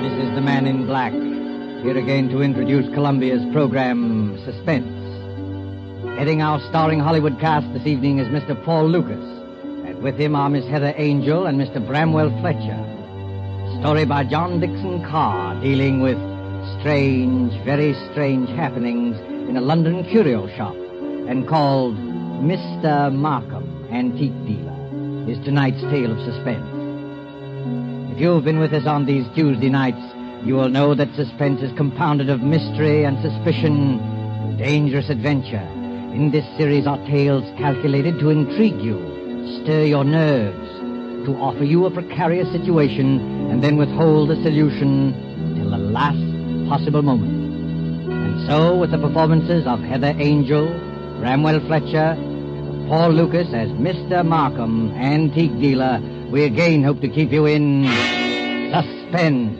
This is the Man in Black, here again to introduce Columbia's program, Suspense. Heading our starring Hollywood cast this evening is Mr. Paul Lucas, and with him are Miss Heather Angel and Mr. Bramwell Fletcher. Story by John Dixon Carr, dealing with strange, very strange happenings in a London curio shop, and called Mr. Markham, Antique Dealer, is tonight's tale of suspense. If you've been with us on these Tuesday nights, you will know that suspense is compounded of mystery and suspicion and dangerous adventure. In this series are tales calculated to intrigue you, stir your nerves, to offer you a precarious situation, and then withhold the solution till the last possible moment. And so, with the performances of Heather Angel, Bramwell Fletcher, and Paul Lucas as Mr. Markham, Antique Dealer, we again hope to keep you in suspense.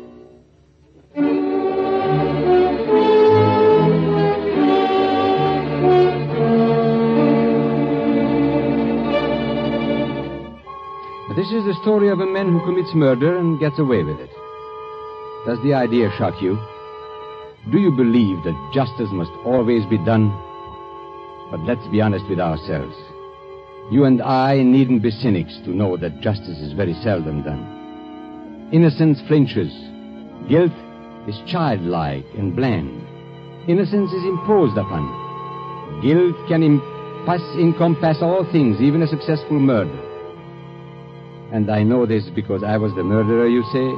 This is the story of a man who commits murder and gets away with it. Does the idea shock you? Do you believe that justice must always be done? But let's be honest with ourselves. You and I needn't be cynics to know that justice is very seldom done. Innocence flinches. Guilt is childlike and bland. Innocence is imposed upon. Guilt can encompass all things, even a successful murder. And I know this because I was the murderer, you say?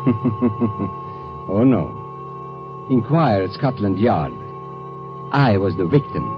Oh, no. Inquire at Scotland Yard. I was the victim.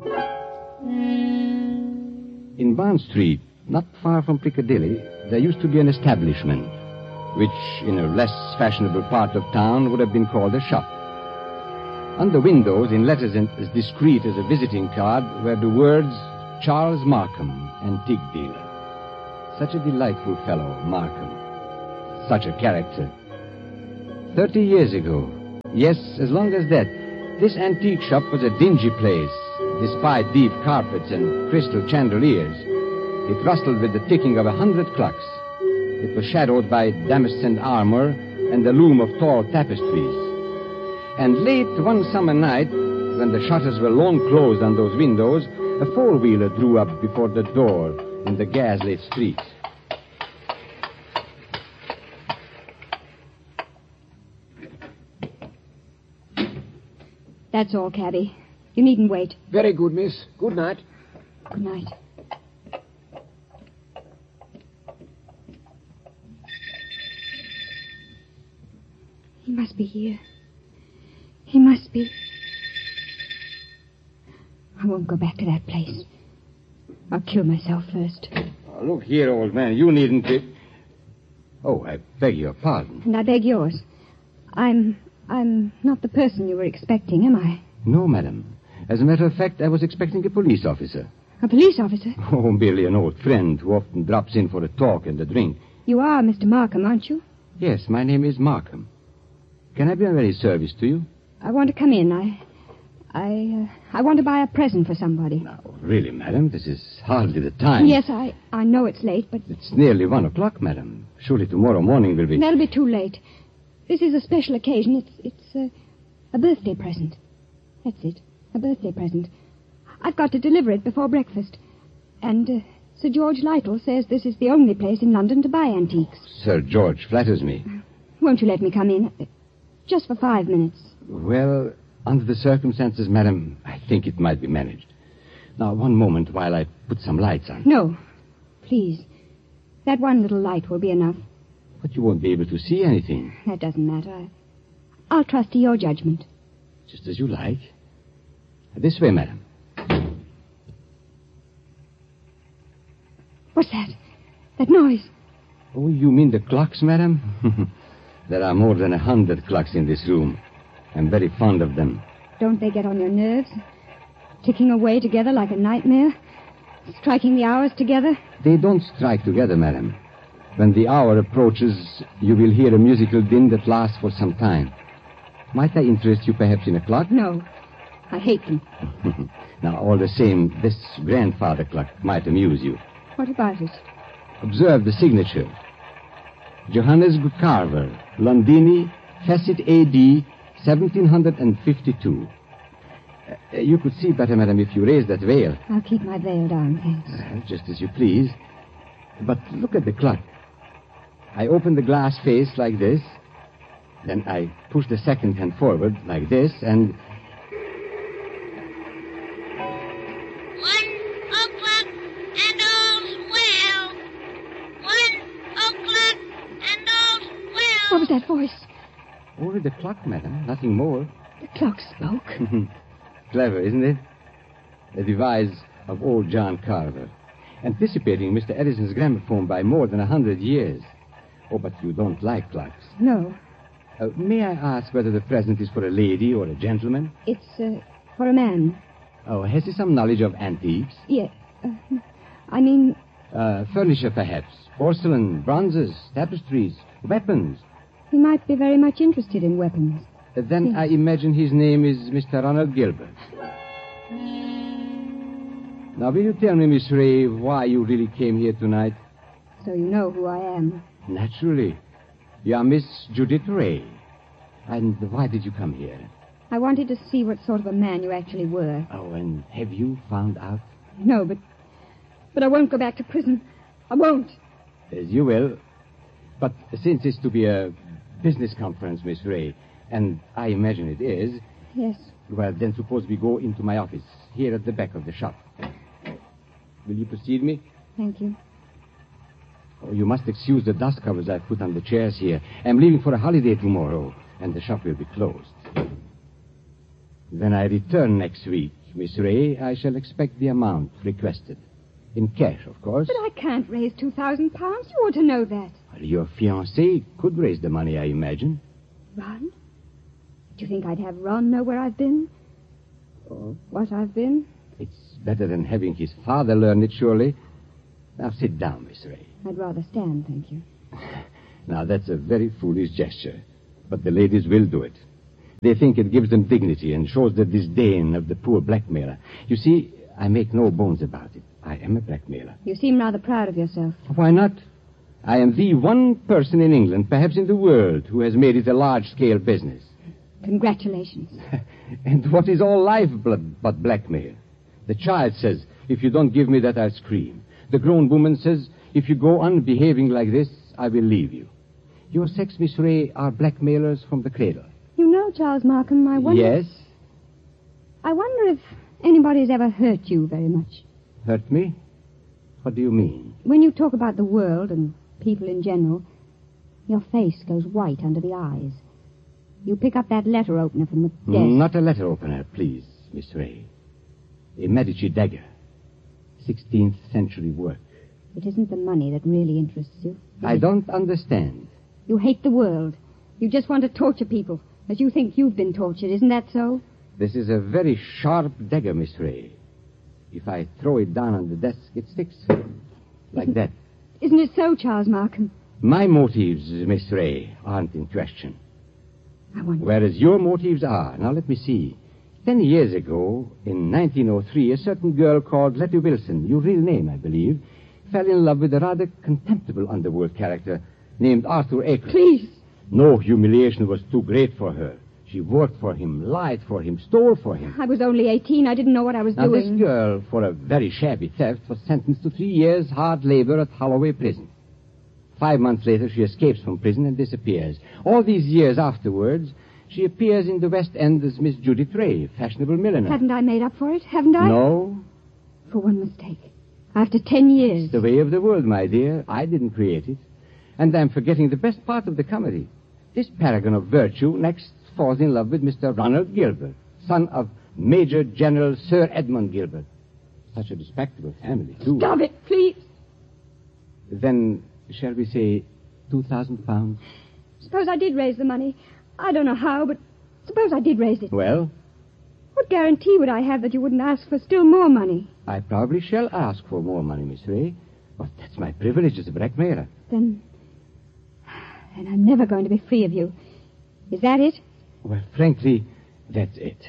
In Bond Street, not far from Piccadilly, there used to be an establishment, which in a less fashionable part of town would have been called a shop. On the windows, in letters as discreet as a visiting card, were the words, Charles Markham, Antique Dealer. Such a delightful fellow, Markham. Such a character. 30 years ago, yes, as long as that, this antique shop was a dingy place. Despite deep carpets and crystal chandeliers, it rustled with the ticking of 100 clocks. It was shadowed by damascened armor and the loom of tall tapestries. And late one summer night, when the shutters were long closed on those windows, a four-wheeler drew up before the door in the gas-lit street. That's all, cabby. You needn't wait. Very good, miss. Good night. Good night. He must be here. He must be. I won't go back to that place. I'll kill myself first. Oh, look here, old man. You needn't be... Oh, I beg your pardon. And I beg yours. I'm not the person you were expecting, am I? No, madam. As a matter of fact, I was expecting a police officer. A police officer? Oh, merely an old friend who often drops in for a talk and a drink. You are Mr. Markham, aren't you? Yes, my name is Markham. Can I be of any service to you? I want to come in. I want to buy a present for somebody. Now, really, madam, this is hardly the time. Yes, I know it's late, but... It's nearly 1 o'clock, madam. Surely tomorrow morning will be... That'll be too late. This is a special occasion. It's a birthday present. That's it. A birthday present. I've got to deliver it before breakfast. And Sir George Lytle says this is the only place in London to buy antiques. Sir George flatters me. Won't you let me come in? Just for 5 minutes. Well, under the circumstances, madam, I think it might be managed. Now, one moment while I put some lights on. No. Please. That one little light will be enough. But you won't be able to see anything. That doesn't matter. I'll trust to your judgment. Just as you like. This way, madam. What's that? That noise? Oh, you mean the clocks, madam? There are more than 100 clocks in this room. I'm very fond of them. Don't they get on your nerves? Ticking away together like a nightmare? Striking the hours together? They don't strike together, madam. When the hour approaches, you will hear a musical din that lasts for some time. Might I interest you perhaps in a clock? No. I hate them. Now, all the same, this grandfather clock might amuse you. What about it? Observe the signature. Johannes Carver, Londini, Facet A.D., 1752. You could see better, madam, if you raised that veil. I'll keep my veil down, thanks. Just as you please. But look at the clock. I open the glass face like this. Then I push the second hand forward like this, and... 1:00 and all's well. 1:00 and all's well. What was that voice? Only the clock, madam. Nothing more. The clock spoke. Clever, isn't it? A device of old John Carver, anticipating Mr. Edison's gramophone by more than 100 years. Oh, but you don't like clocks. No, May I ask whether the present is for a lady or a gentleman? it's for a man. Oh, has he some knowledge of antiques? Yeah. I mean, Furniture, perhaps. Porcelain, bronzes, tapestries, weapons. he might be very much interested in weapons. Then Yes. I imagine his name is Mr. Ronald Gilbert. Now, will you tell me, Miss Ray, why you really came here tonight? So you know who I am. Naturally. You are Miss Judith Ray. And why did you come here? I wanted to see what sort of a man you actually were. Oh, and have you found out? No, but I won't go back to prison. I won't. As you will. But since it's to be a business conference, Miss Ray, and I imagine it is, Yes. well, then suppose we go into my office, here at the back of the shop. Will you precede me? Thank you. Oh, you must excuse the dust covers I've put on the chairs here. I'm leaving for a holiday tomorrow, and the shop will be closed. When I return next week, Miss Ray, I shall expect the amount requested. In cash, of course. But I can't raise 2,000 pounds. You ought to know that. Well, your fiancé could raise the money, I imagine. Ron? Do you think I'd have Ron know where I've been? Or what I've been? It's better than having his father learn it, surely. Now, sit down, Miss Ray. I'd rather stand, thank you. Now, that's a very foolish gesture. But the ladies will do it. They think it gives them dignity and shows the disdain of the poor blackmailer. You see, I make no bones about it. I am a blackmailer. You seem rather proud of yourself. Why not? I am the one person in England, perhaps in the world, who has made it a large-scale business. Congratulations. And what is all life but blackmail? The child says, if you don't give me that, I'll scream. The grown woman says, if you go on behaving like this, I will leave you. Your sex, Miss Ray, are blackmailers from the cradle. You know, Charles Markham, I wonder... Yes? I wonder if anybody's ever hurt you very much. Hurt me? What do you mean? When you talk about the world and people in general, your face goes white under the eyes. You pick up that letter opener from the desk. Not a letter opener, please, Miss Ray. A Medici dagger. 16th century work. It isn't the money that really interests you. I don't understand. You hate the world. You just want to torture people, as you think you've been tortured. Isn't that so? This is a very sharp dagger, Miss Ray. If I throw it down on the desk, it sticks. Like that. Isn't it so, Charles Markham? My motives, Miss Ray, aren't in question. I wonder... Whereas your motives are. Now, let me see. 10 years ago, in 1903, a certain girl called Letty Wilson, your real name, I believe, fell in love with a rather contemptible underworld character named Arthur Aker. Please. No humiliation was too great for her. She worked for him, lied for him, stole for him. I was only 18. I didn't know what I was Now, doing. this girl, for a very shabby theft, was sentenced to 3 years hard labor at Holloway Prison. 5 months later, she escapes from prison and disappears. All these years afterwards, she appears in the West End as Miss Judith Ray, fashionable milliner. Haven't I made up for it? Haven't I? No, For one mistake. After 10 years. it's the way of the world, my dear. I didn't create it. And I'm forgetting the best part of the comedy. This paragon of virtue next falls in love with Mr. Ronald Gilbert, son of Major General Sir Edmund Gilbert. Such a respectable family, too. Stop it, please. Then, shall we say, 2,000 pounds? Suppose I did raise the money. I don't know how, but suppose I did raise it. Well, What guarantee would I have that you wouldn't ask for still more money? I probably shall ask for more money, Miss Ray. But that's my privilege as a blackmailer. Then I'm never going to be free of you. Is that it? Well, frankly, that's it.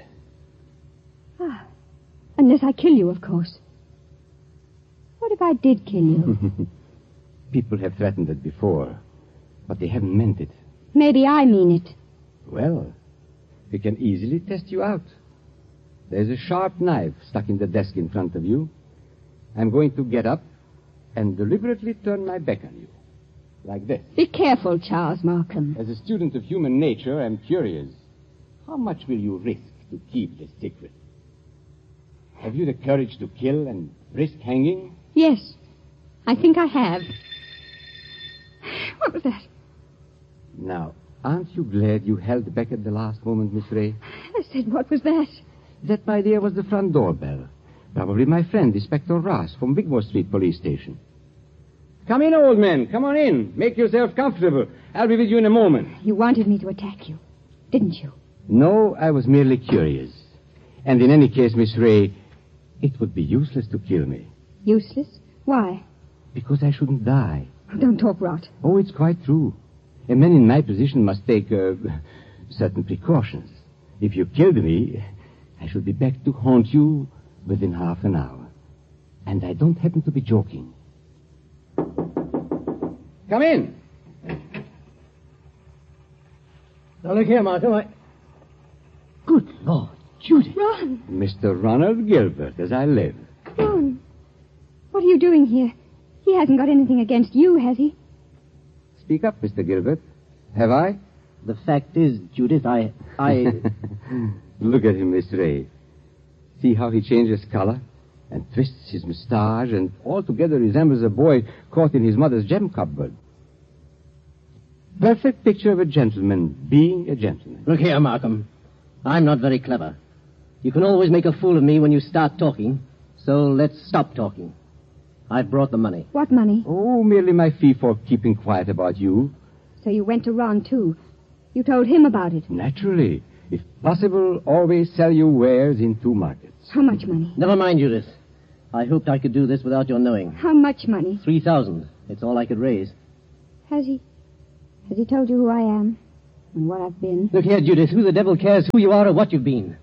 Unless I kill you, of course. What if I did kill you? People have threatened it before, but they haven't meant it. Maybe I mean it. Well, we can easily test you out. There's a sharp knife stuck in the desk in front of you. I'm going to get up and deliberately turn my back on you. Like this. Be careful, Charles Markham. As a student of human nature, I'm curious. How much will you risk to keep this secret? Have you the courage to kill and risk hanging? Yes, I think I have. What was that? Now, aren't you glad you held back at the last moment, Miss Ray? I said, what was that? That, my dear, was the front doorbell. Probably my friend, Inspector Ross, from Wigmore Street Police Station. Come in, old man. Come on in. Make yourself comfortable. I'll be with you in a moment. You wanted me to attack you, didn't you? No, I was merely curious. And in any case, Miss Ray, it would be useless to kill me. Useless? Why? Because I shouldn't die. Don't talk rot. Oh, it's quite true. A man in my position must take certain precautions. If you killed me, I should be back to haunt you within half an hour. And I don't happen to be joking. Come in. Now, look here, Markham. Good Lord, Judy. Ron! Mr. Ronald Gilbert, as I live. Ron! What are you doing here? He hasn't got anything against you, has he? Speak up, Mr. Gilbert. Have I? The fact is, Judith, I... Look at him, Miss Ray. See how he changes color and twists his mustache and altogether resembles a boy caught in his mother's gem cupboard. Perfect picture of a gentleman being a gentleman. Look here, Markham. I'm not very clever. You can always make a fool of me when you start talking, so let's stop talking. I've brought the money. What money? Oh, merely my fee for keeping quiet about you. So you went to Ron, too. You told him about it. Naturally. If possible, always sell your wares in 2 markets. How much money? Never mind, Judith. I hoped I could do this without your knowing. How much money? 3,000. It's all I could raise. Has he told you who I am? And what I've been? Look here, Judith. Who the devil cares who you are or what you've been?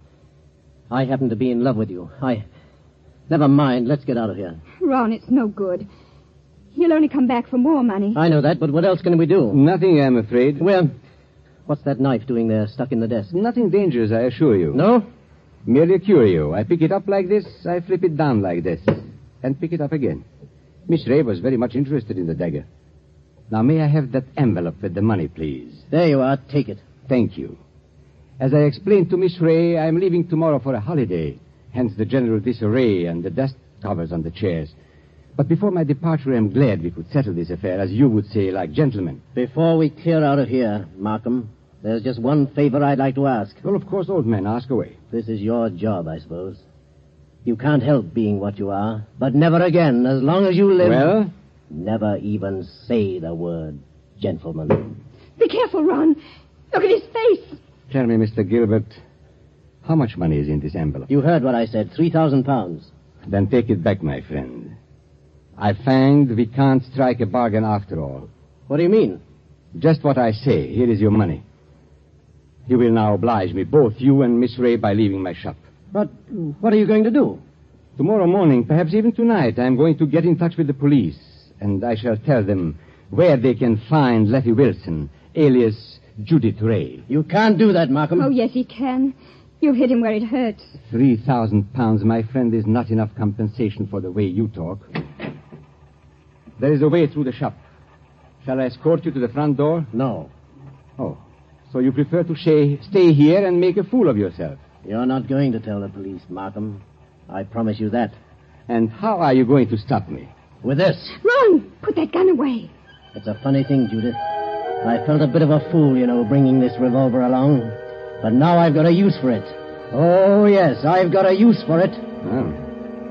I happen to be in love with you. Never mind. Let's get out of here. Ron, it's no good. He'll only come back for more money. I know that, but what else can we do? Nothing, I'm afraid. Well, what's that knife doing there, stuck in the desk? Nothing dangerous, I assure you. No? Merely a curio. I pick it up like this, I flip it down like this, and pick it up again. Miss Ray was very much interested in the dagger. Now, may I have that envelope with the money, please? There you are. Take it. Thank you. As I explained to Miss Ray, I'm leaving tomorrow for a holiday, hence the general disarray and the dust covers on the chairs. But before my departure, I'm glad we could settle this affair, as you would say, like gentlemen. Before we clear out of here, Markham, there's just one favor I'd like to ask. Well, of course, old man, ask away. This is your job, I suppose. You can't help being what you are, but never again, as long as you live... Well? Never even say the word gentleman. Be careful, Ron. Look at his face. Tell me, Mr. Gilbert, how much money is in this envelope? You heard what I said, 3,000 pounds. Then take it back, my friend. I find we can't strike a bargain after all. What do you mean? Just what I say. Here is your money. You will now oblige me, both you and Miss Ray, by leaving my shop. But what are you going to do? Tomorrow morning, perhaps even tonight, I'm going to get in touch with the police, and I shall tell them where they can find Letty Wilson, alias Judith Ray. You can't do that, Markham. Oh, yes, he can. You hit him where it hurts. 3,000 pounds, my friend, is not enough compensation for the way you talk. There is a way through the shop. Shall I escort you to the front door? No. Oh, so you prefer to stay here and make a fool of yourself? You're not going to tell the police, Markham. I promise you that. And how are you going to stop me? With this. Ron, put that gun away. It's a funny thing, Judith. I felt a bit of a fool, bringing this revolver along. But now I've got a use for it. Oh, yes, I've got a use for it. Oh.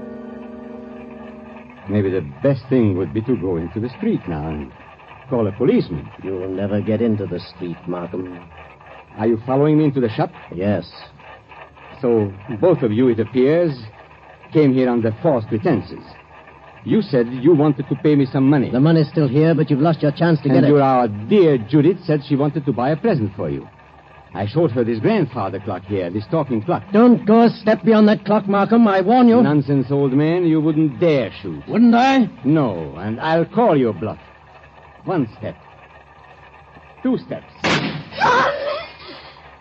Maybe the best thing would be to go into the street now and call a policeman. You'll never get into the street, Markham. Are you following me into the shop? Yes. So both of you, it appears, came here under false pretenses. You said you wanted to pay me some money. The money's still here, but you've lost your chance to get it. And our dear Judith said she wanted to buy a present for you. I showed her this grandfather clock here, this talking clock. Don't go a step beyond that clock, Markham. I warn you. Nonsense, old man. You wouldn't dare shoot. Wouldn't I? No, and I'll call your bluff. 1 step. 2 steps.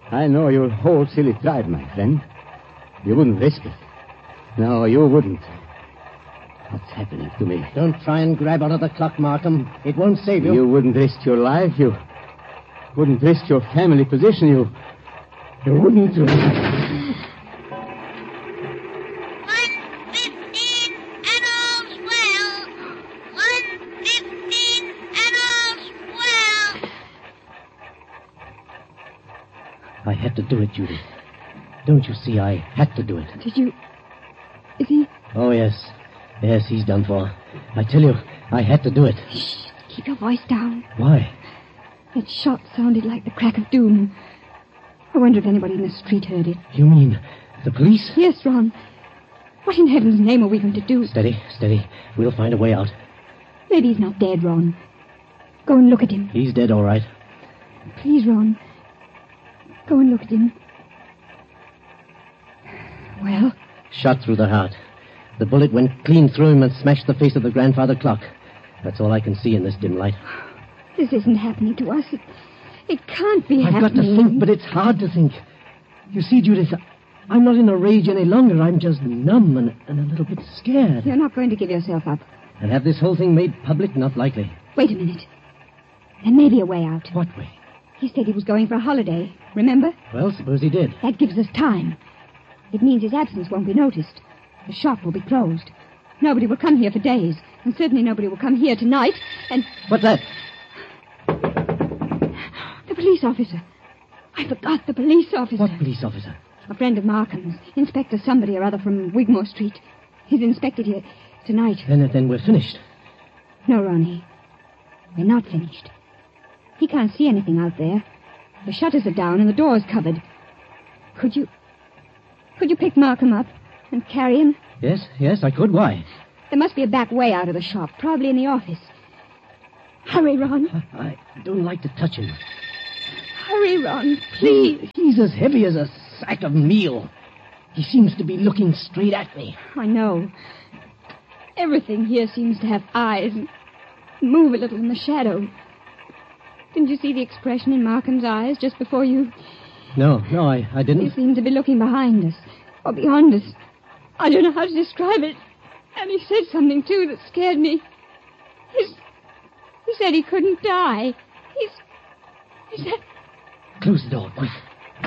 I know your whole silly tribe, my friend. You wouldn't risk it. No, you wouldn't. What's happening to me? Don't try and grab onto the clock, Markham. It won't save you. You wouldn't risk your life. You wouldn't risk your family position. You wouldn't. 1:15 and all's well. 1:15 and all's well. I had to do it, Judith. Don't you see? I had to do it. Did you... Is he... Oh, yes. Yes, he's done for. I tell you, I had to do it. Shh, keep your voice down. Why? That shot sounded like the crack of doom. I wonder if anybody in the street heard it. You mean the police? Yes, Ron. What in heaven's name are we going to do? Steady, steady. We'll find a way out. Maybe he's not dead, Ron. Go and look at him. He's dead, all right. Please, Ron. Go and look at him. Well? Shot through the heart. The bullet went clean through him and smashed the face of the grandfather clock. That's all I can see in this dim light. This isn't happening to us. It can't be happening. I've got to think, but it's hard to think. You see, Judith, I'm not in a rage any longer. I'm just numb and a little bit scared. You're not going to give yourself up. And have this whole thing made public? Not likely. Wait a minute. There may be a way out. What way? He said he was going for a holiday. Remember? Well, suppose he did. That gives us time. It means his absence won't be noticed. The shop will be closed. Nobody will come here for days. And certainly nobody will come here tonight. And... What's that? The police officer. I forgot the police officer. What police officer? A friend of Markham's. Inspector somebody or other from Wigmore Street. He's inspected here tonight. Then we're finished. No, Ronnie. We're not finished. He can't see anything out there. The shutters are down and the door's covered. Could you pick Markham up and carry him? Yes, I could. Why? There must be a back way out of the shop, probably in the office. Hurry, Ron. I don't like to touch him. Hurry, Ron, please. He's as heavy as a sack of meal. He seems to be looking straight at me. I know. Everything here seems to have eyes and move a little in the shadow. Didn't you see the expression in Markham's eyes just before you... No, I didn't. He seemed to be looking behind us, or beyond us. I don't know how to describe it. And he said something, too, that scared me. He said he couldn't die. He said... Close the door, quick.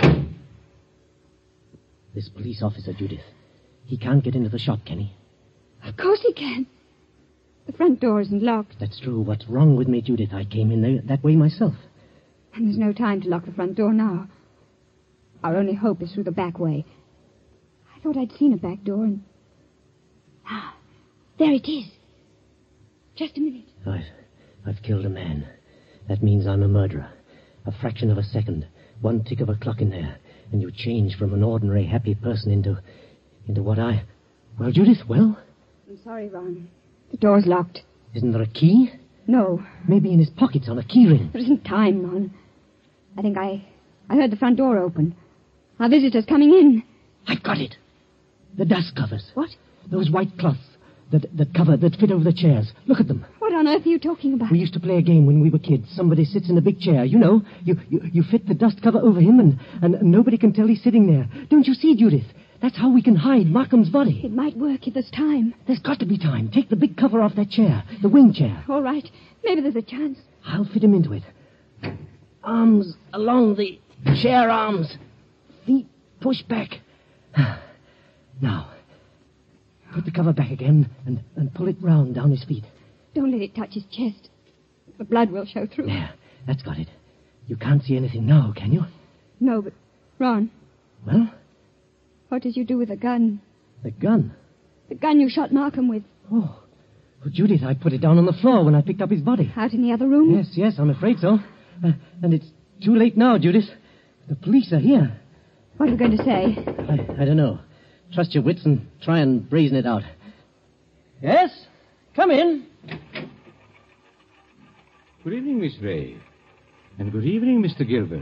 This police officer, Judith, he can't get into the shop, can he? Of course he can. The front door isn't locked. That's true. What's wrong with me, Judith? I came in there that way myself. And there's no time to lock the front door now. Our only hope is through the back way. I thought I'd seen a back door and... Ah, there it is. Just a minute. I've killed a man. That means I'm a murderer. A fraction of a second, one tick of a clock in there, and you change from an ordinary happy person into what I... Well, Judith, well? I'm sorry, Ron. The door's locked. Isn't there a key? No. Maybe in his pockets on a key ring. There isn't time, Ron. I think I heard the front door open. Our visitor's coming in. I've got it. The dust covers. What? Those white cloths that fit over the chairs. Look at them. What on earth are you talking about? We used to play a game when we were kids. Somebody sits in a big chair. You know, you fit the dust cover over him and nobody can tell he's sitting there. Don't you see, Judith? That's how we can hide Markham's body. It might work if there's time. There's got to be time. Take the big cover off that chair, the wing chair. All right. Maybe there's a chance. I'll fit him into it. Arms along the chair arms. Feet push back. Now, put the cover back again and pull it round down his feet. Don't let it touch his chest. The blood will show through. There, that's got it. You can't see anything now, can you? No, but... Ron. Well? What did you do with the gun? The gun? The gun you shot Markham with. Oh. Well, Judith, I put it down on the floor when I picked up his body. Out in the other room? Yes, I'm afraid so. And it's too late now, Judith. The police are here. What are you going to say? I don't know. Trust your wits and try and brazen it out. Yes? Come in. Good evening, Miss Ray. And good evening, Mr. Gilbert.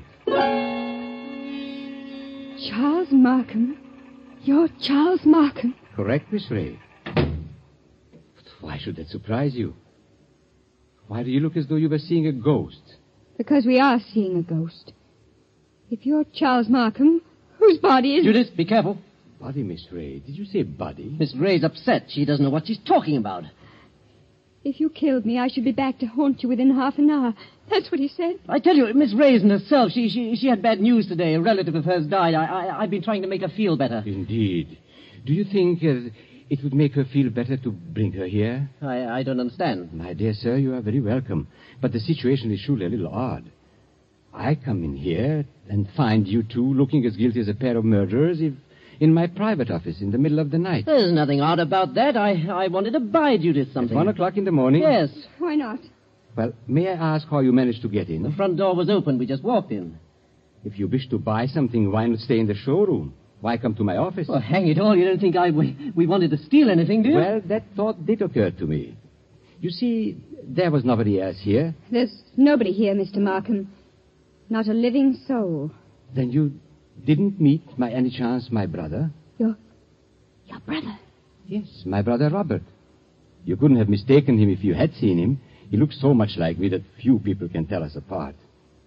Charles Markham? You're Charles Markham? Correct, Miss Ray. But why should that surprise you? Why do you look as though you were seeing a ghost? Because we are seeing a ghost. If you're Charles Markham, whose body is... Judith, be careful. Body, Miss Ray. Did you say body? Miss Ray's upset. She doesn't know what she's talking about. If you killed me, I should be back to haunt you within half an hour. That's what he said. I tell you, Miss Ray isn't herself. She had bad news today. A relative of hers died. I've been trying to make her feel better. Indeed. Do you think it would make her feel better to bring her here? I don't understand. My dear sir, you are very welcome. But the situation is surely a little odd. I come in here and find you two looking as guilty as a pair of murderers in my private office in the middle of the night. There's nothing odd about that. I wanted to buy Judith something. At 1 o'clock in the morning? Yes. Why not? Well, may I ask how you managed to get in? The front door was open. We just walked in. If you wish to buy something, why not stay in the showroom? Why come to my office? Well, hang it all. You don't think we wanted to steal anything, do you? Well, that thought did occur to me. You see, there was nobody else here. There's nobody here, Mr. Markham. Not a living soul. Then you didn't meet, by any chance, my brother? Your brother? Yes, my brother Robert. You couldn't have mistaken him if you had seen him. He looks so much like me that few people can tell us apart.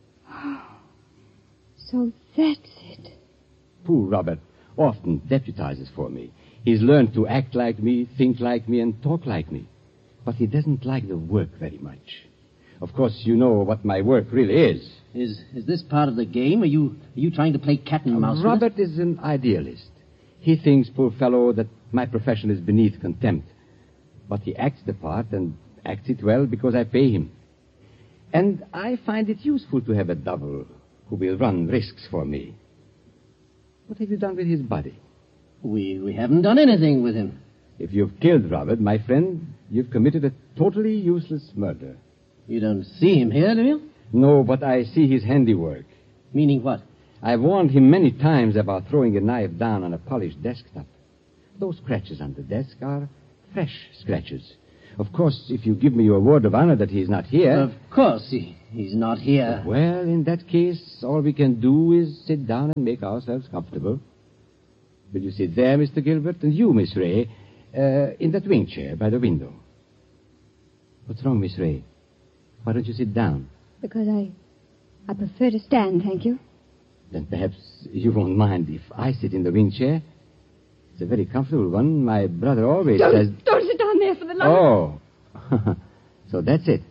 So that's it. Poor Robert often deputizes for me. He's learned to act like me, think like me, and talk like me. But he doesn't like the work very much. Of course, you know what my work really is. Is this part of the game? Are you trying to play cat and mouse? Robert is an idealist. He thinks, poor fellow, that my profession is beneath contempt. But he acts the part and acts it well because I pay him. And I find it useful to have a double who will run risks for me. What have you done with his body? We haven't done anything with him. If you've killed Robert, my friend, you've committed a totally useless murder. You don't see him here, do you? No, but I see his handiwork. Meaning what? I've warned him many times about throwing a knife down on a polished desktop. Those scratches on the desk are fresh scratches. Of course, if you give me your word of honor that he's not here... Of course, he's not here. Well, in that case, all we can do is sit down and make ourselves comfortable. Will you sit there, Mr. Gilbert, and you, Miss Ray, in that wing chair by the window. What's wrong, Miss Ray? Why don't you sit down? Because I prefer to stand, thank you. Then perhaps you won't mind if I sit in the wing chair. It's a very comfortable one. My brother always says... Don't sit down there for the love. Oh. So that's it.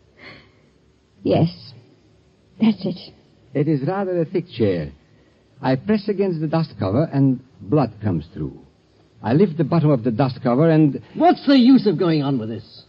Yes, that's it. It is rather a thick chair. I press against the dust cover and blood comes through. I lift the bottom of the dust cover and... What's the use of going on with this?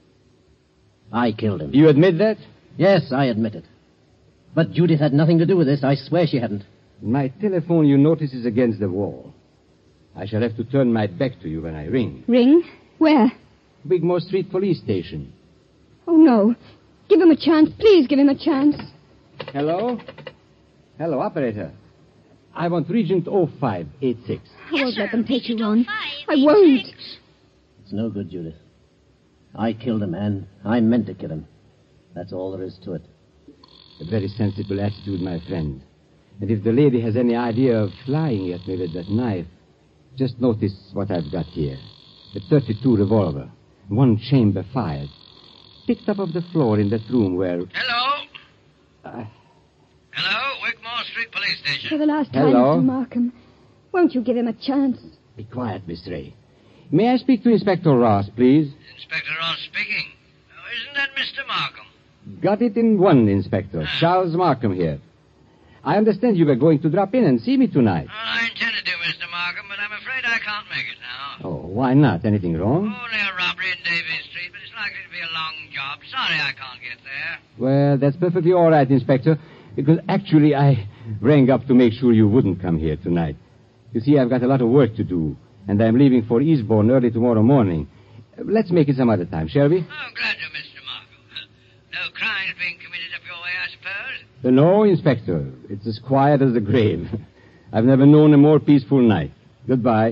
I killed him. You admit that? Yes, I admit it. But Judith had nothing to do with this. I swear she hadn't. My telephone, you notice, is against the wall. I shall have to turn my back to you when I ring. Ring? Where? Wigmore Street Police Station. Oh, no. Give him a chance. Please give him a chance. Hello? Hello, operator. I want Regent 0586. I won't let them take you on. I won't. It's no good, Judith. I killed a man. I meant to kill him. That's all there is to it. A very sensible attitude, my friend. And if the lady has any idea of flying at me with that knife, just notice what I've got here. A .32 revolver. One chamber fired. Picked up off the floor in that room where... Hello? Hello, Wigmore Street Police Station. For the last time, Hello? Mr. Markham, won't you give him a chance? Be quiet, Miss Ray. May I speak to Inspector Ross, please? Inspector Ross speaking. Oh, isn't that Mr. Markham? Got it in one, Inspector. Charles Markham here. I understand you were going to drop in and see me tonight. Well, I intended to, Mr. Markham, but I'm afraid I can't make it now. Oh, why not? Anything wrong? Only a robbery in Davies Street, but it's likely to be a long job. Sorry I can't get there. Well, that's perfectly all right, Inspector, because actually I rang up to make sure you wouldn't come here tonight. You see, I've got a lot of work to do, and I'm leaving for Eastbourne early tomorrow morning. Let's make it some other time, shall we? Oh, glad to, Mr. Markham. No crimes being committed up your way, I suppose? No, Inspector. It's as quiet as the grave. I've never known a more peaceful night. Goodbye.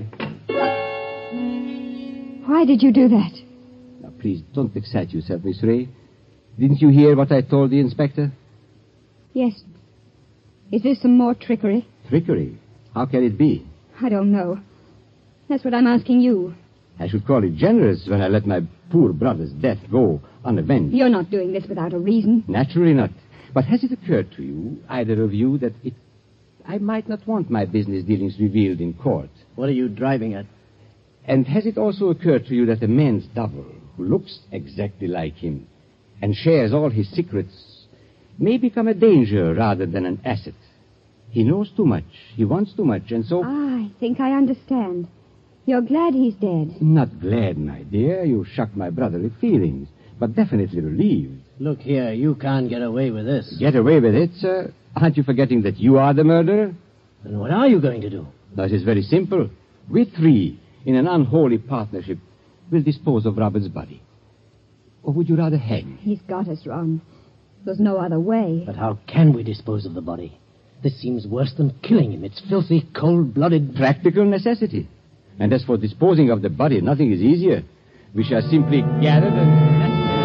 Why did you do that? Now, please, don't excite yourself, Miss Ray. Didn't you hear what I told the Inspector? Yes. Is this some more trickery? Trickery? How can it be? I don't know. That's what I'm asking you. I should call it generous when I let my poor brother's death go unavenged. You're not doing this without a reason. Naturally not. But has it occurred to you, either of you, that it I might not want my business dealings revealed in court. What are you driving at? And has it also occurred to you that a man's double, who looks exactly like him and shares all his secrets, may become a danger rather than an asset? He knows too much, he wants too much, and so... I think I understand. You're glad he's dead. Not glad, my dear. You shocked my brotherly feelings, but definitely relieved. Look here, you can't get away with this. Get away with it, sir? Aren't you forgetting that you are the murderer? Then what are you going to do? That is very simple. We three, in an unholy partnership, will dispose of Robert's body. Or would you rather hang? He's got us, Ron. There's no other way. But how can we dispose of the body? This seems worse than killing him. It's filthy, cold-blooded... Practical necessity. And as for disposing of the body, nothing is easier. We shall simply gather the...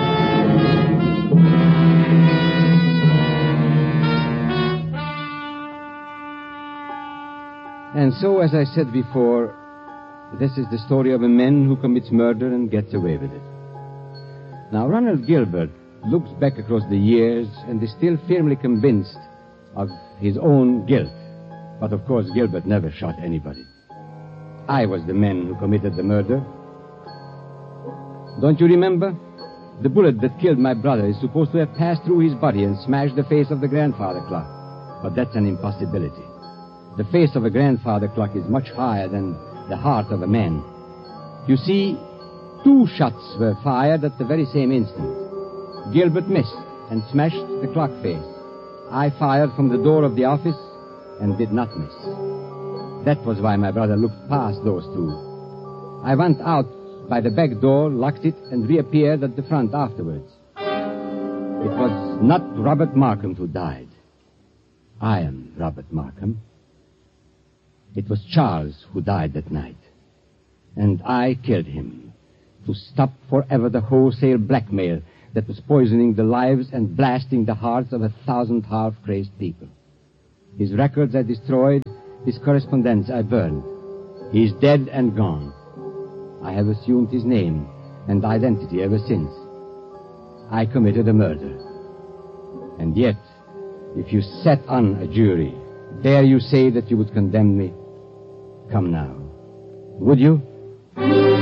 And so, as I said before, this is the story of a man who commits murder and gets away with it. Now, Ronald Gilbert looks back across the years and is still firmly convinced of his own guilt. But, of course, Gilbert never shot anybody. I was the man who committed the murder. Don't you remember? The bullet that killed my brother is supposed to have passed through his body and smashed the face of the grandfather clock. But that's an impossibility. The face of a grandfather clock is much higher than the heart of a man. You see, 2 shots were fired at the very same instant. Gilbert missed and smashed the clock face. I fired from the door of the office and did not miss. That was why my brother looked past those 2. I went out by the back door, locked it, and reappeared at the front afterwards. It was not Robert Markham who died. I am Robert Markham. It was Charles who died that night. And I killed him to stop forever the wholesale blackmail that was poisoning the lives and blasting the hearts of 1,000 half-crazed people. His records I destroyed, his correspondence I burned. He is dead and gone. I have assumed his name and identity ever since. I committed a murder. And yet, if you sat on a jury, dare you say that you would condemn me? Come now. Would you?